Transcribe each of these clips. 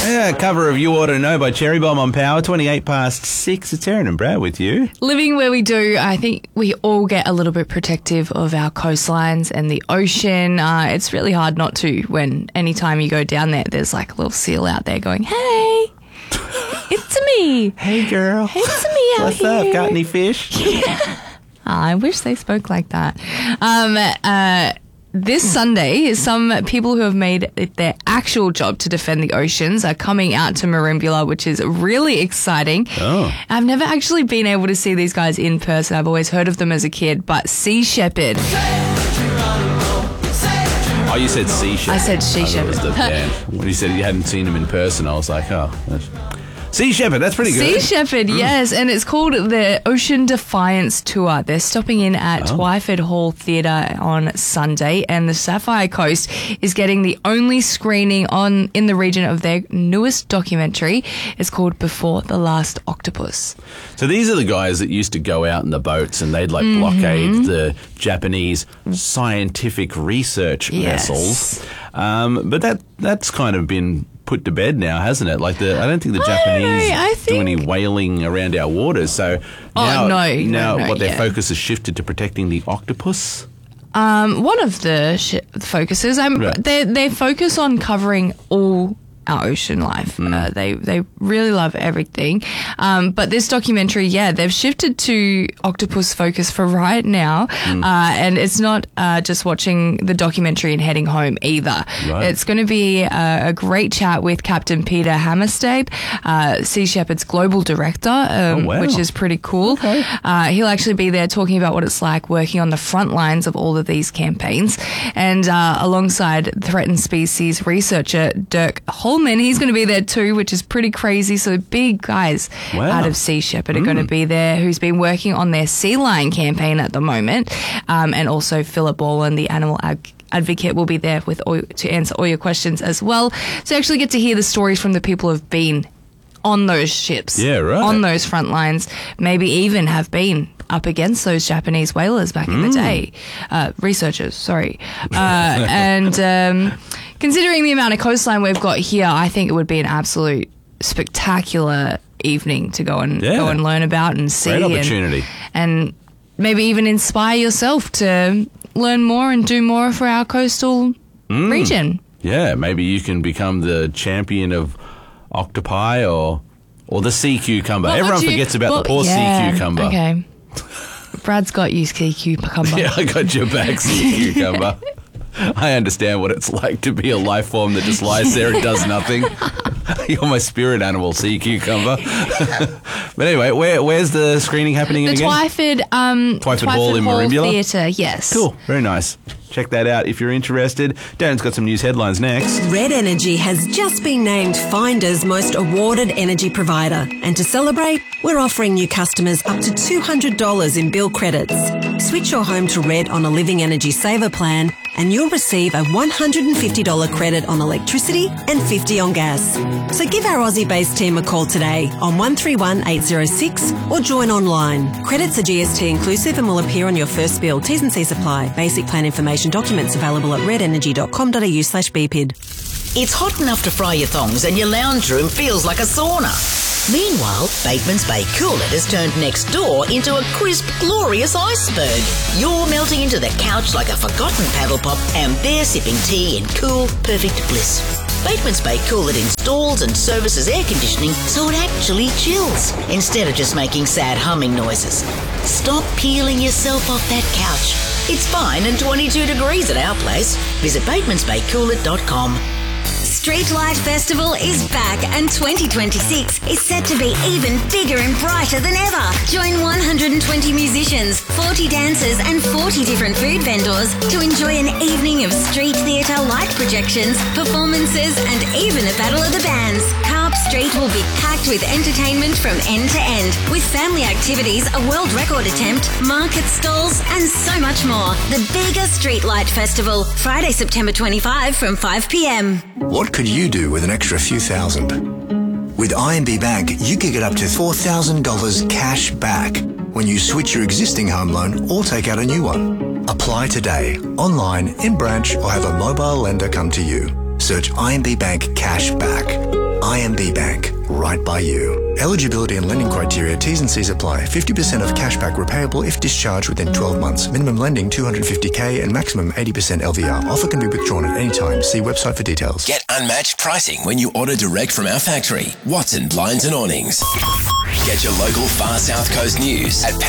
Yeah, cover of You Ought to Know by Cherry Bomb on Power, 6:28. It's Erin and Brad with you. Living where we do, I think we all get a little bit protective of our coastlines and the ocean. It's really hard not to when anytime you go down there, there's like a little seal out there going, hey, it's me. Hey, girl. It's me out What's here. up? Got any fish? Yeah. I wish they spoke like that. This Sunday, some people who have made it their actual job to defend the oceans are coming out to Merimbula, which is really exciting. Oh. I've never actually been able to see these guys in person. I've always heard of them as a kid, but Sea Shepherd. Oh, you said Sea Shepherd. I said Sea Shepherd. That was the band. When you said you hadn't seen them in person, I was like, oh, Sea Shepherd, that's pretty good. Sea Shepherd, yes, and it's called the Ocean Defiance Tour. They're stopping in at Twyford Hall Theatre on Sunday, and the Sapphire Coast is getting the only screening in the region of their newest documentary. It's called Before the Last Octopus. So these are the guys that used to go out in the boats and they'd blockade the Japanese scientific research vessels. But that's kind of been put to bed now, hasn't it? I don't think the Japanese do any whaling around our waters. So now their focus has shifted to protecting the octopus. One of the focuses, they focus on covering all our ocean life. They really love everything. But this documentary, they've shifted to octopus focus for right now. And it's not just watching the documentary and heading home either. Right. It's going to be a great chat with Captain Peter Hammerstead, Sea Shepherd's global director, which is pretty cool. Okay. He'll actually be there talking about what it's like working on the front lines of all of these campaigns. And alongside threatened species researcher Dirk Holman, he's going to be there too, which is pretty crazy. So big guys out of Sea Shepherd are going to be there, who's been working on their sea lion campaign at the moment. And also Philip Borland, the animal advocate, will be there to answer all your questions as well. So you actually get to hear the stories from the people who've been on those ships, on those front lines, maybe even have been up against those Japanese whalers back in the day. Researchers, sorry. And considering the amount of coastline we've got here, I think it would be an absolute spectacular evening to go and learn about and see. Great opportunity. And maybe even inspire yourself to learn more and do more for our coastal region. Yeah, maybe you can become the champion of octopi or the sea cucumber. Everyone forgets about the poor sea cucumber. Okay. Brad's got you sea cucumber. Yeah, I got your back, sea cucumber. I understand what it's like to be a life form that just lies there and does nothing. You're my spirit animal, sea cucumber. But anyway, where's the screening happening again? Twyford Hall in Merimbula Theatre, yes. Cool, very nice. Check that out if you're interested. Darren's got some news headlines next. Red Energy has just been named Finder's most awarded energy provider. And to celebrate, we're offering new customers up to $200 in bill credits. Switch your home to Red on a Living Energy Saver plan and you'll receive a $150 credit on electricity and $50 on gas. So give our Aussie-based team a call today on 131 806 or join online. Credits are GST inclusive and will appear on your first bill. T's and C's apply. Basic plan information documents available at redenergy.com.au/BPID. It's hot enough to fry your thongs and your lounge room feels like a sauna. Meanwhile, Bateman's Bay Coolit has turned next door into a crisp, glorious iceberg. You're melting into the couch like a forgotten paddle pop and they're sipping tea in cool, perfect bliss. Bateman's Bay Coolit installs and services air conditioning so it actually chills instead of just making sad humming noises. Stop peeling yourself off that couch. It's fine and 22 degrees at our place. Visit batemansbaycoolit.com. Streetlight Festival is back and 2026 is set to be even bigger and brighter than ever. Join 120 musicians, 40 dancers and 40 different food vendors to enjoy an evening of street theatre, light projections, performances and even a battle of the bands. Carp Street will be packed with entertainment from end to end, with family activities, a world record attempt, market stalls and so much more. The bigger Streetlight Festival, Friday, September 25 from 5 p.m. What could you do with an extra few thousand? With IMB Bank, you can get up to $4,000 cash back when you switch your existing home loan or take out a new one. Apply today, online, in branch, or have a mobile lender come to you. Search IMB Bank Cash Back. IMB Bank, right by you. Eligibility and lending criteria, T's and C's apply. 50% of cashback repayable if discharged within 12 months. Minimum lending $250K and maximum 80% LVR. Offer can be withdrawn at any time. See website for details. Get unmatched pricing when you order direct from our factory. Watson Blinds and Awnings. Get your local Far South Coast news at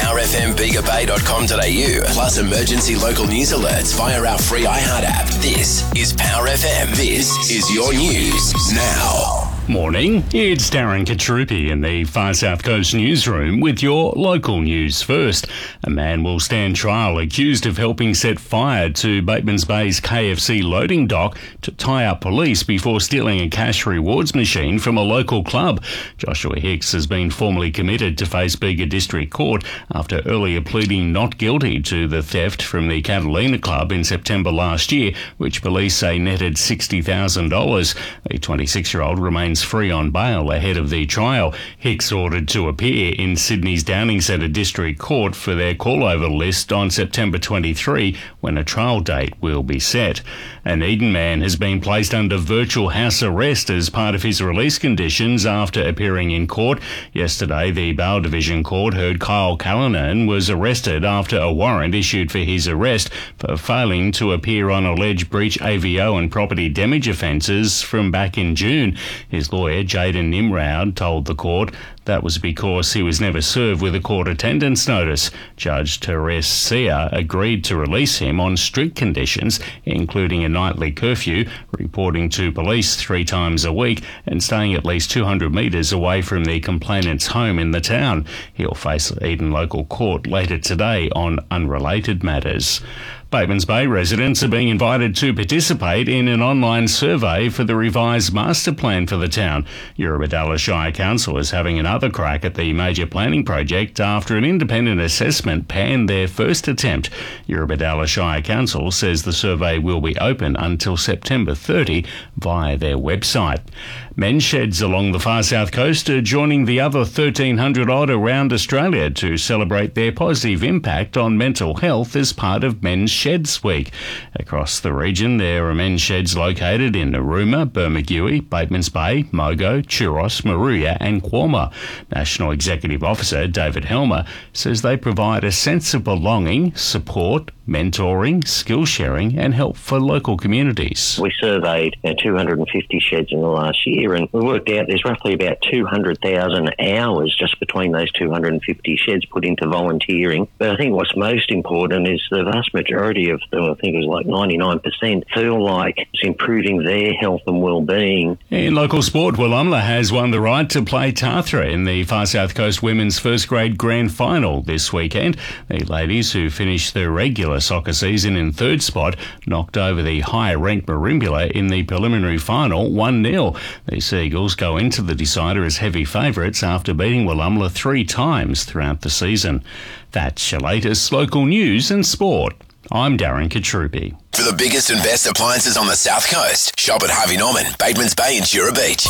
powerfmbigabay.com.au, plus emergency local news alerts via our free iHeart app. This is Power FM. This is your news now. Morning, it's Darren Katrupi in the Far South Coast newsroom with your local news first. A man will stand trial accused of helping set fire to Batemans Bay's KFC loading dock to tie up police before stealing a cash rewards machine from a local club. Joshua Hicks has been formally committed to face Bega District Court after earlier pleading not guilty to the theft from the Catalina Club in September last year, which police say netted $60,000. The 26-year-old remains free on bail ahead of the trial. Hicks ordered to appear in Sydney's Downing Centre District Court for their call-over list on September 23, when a trial date will be set. An Eden man has been placed under virtual house arrest as part of his release conditions after appearing in court. Yesterday, the Bail Division Court heard Kyle Callanan was arrested after a warrant issued for his arrest for failing to appear on alleged breach AVO and property damage offences from back in June. His lawyer, Jaden Nimrod, told the court that was because he was never served with a court attendance notice. Judge Therese Sia agreed to release him on strict conditions, including a nightly curfew, reporting to police 3 times a week, and staying at least 200 metres away from the complainant's home in the town. He'll face Eden Local Court later today on unrelated matters. Batemans Bay residents are being invited to participate in an online survey for the revised master plan for the town. Eurobodalla Shire Council is having another crack at the major planning project after an independent assessment panned their first attempt. Eurobodalla Shire Council says the survey will be open until September 30 via their website. Men's sheds along the far south coast are joining the other 1,300 odd around Australia to celebrate their positive impact on mental health as part of Men's Sheds Week. Across the region, there are men's sheds located in Narooma, Bermagui, Batemans Bay, Mogo, Churros, Maruya and Quorma. National Executive Officer David Helmer says they provide a sense of belonging, support, mentoring, skill sharing and help for local communities. We surveyed 250 sheds in the last year and we worked out there's roughly about 200,000 hours just between those 250 sheds put into volunteering. But I think what's most important is the vast majority of them, I think it was like 99%, feel like it's improving their health and well-being. In local sport, Wollumla has won the right to play Tathra in the Far South Coast Women's First Grade Grand Final this weekend. The ladies, who finished the regular soccer season in third spot, knocked over the higher-ranked Merimbula in the preliminary final 1-0. The Seagulls go into the decider as heavy favourites after beating Wollumla 3 times throughout the season. That's your latest local news and sport. I'm Darren Katrupi. For the biggest and best appliances on the South Coast, shop at Harvey Norman, Batemans Bay and Jura Beach.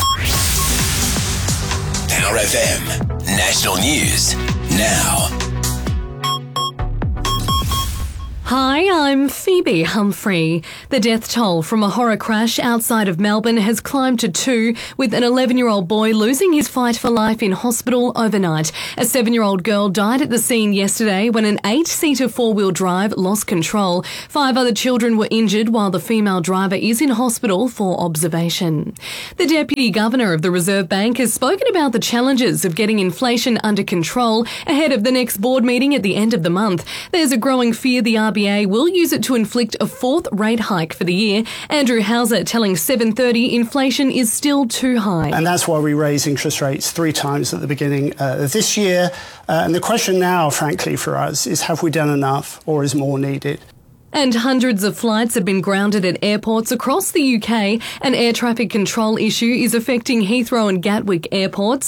Power FM, national news now. Hi, I'm Phoebe Humphrey. The death toll from a horror crash outside of Melbourne has climbed to 2, with an 11-year-old boy losing his fight for life in hospital overnight. A 7-year-old girl died at the scene yesterday when an 8-seater four-wheel drive lost control. 5 other children were injured while the female driver is in hospital for observation. The Deputy Governor of the Reserve Bank has spoken about the challenges of getting inflation under control ahead of the next board meeting at the end of the month. There's a growing fear the RBA will use it to inflict a 4th rate hike for the year. Andrew Hauser telling 7:30 inflation is still too high. And that's why we raised interest rates 3 times at the beginning of this year. And the question now, frankly, for us is, have we done enough or is more needed? And hundreds of flights have been grounded at airports across the UK. An air traffic control issue is affecting Heathrow and Gatwick airports.